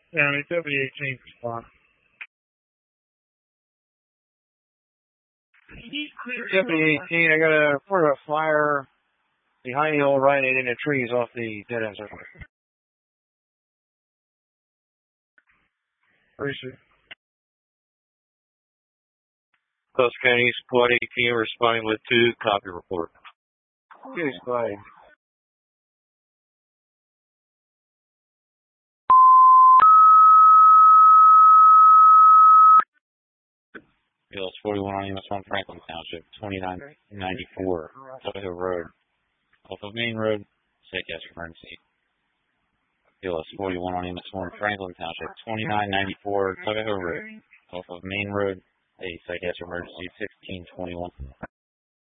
Yeah, it's W18 response. Deputy 18, I got a report of a fire behind the old Rite Aid in the trees off the dead end circle. Appreciate it. Coast County Squad 18 responding with 2, copy report. Okay, Squad. Fields 41 on US 1 Franklin Township, 2994, Tuckahoe Road. Off of Main Road, Gas emergency. Fields 41 on US 1 Franklin Township, 2994, Tuckahoe Road. Off of Main Road, a Gas emergency, 1621.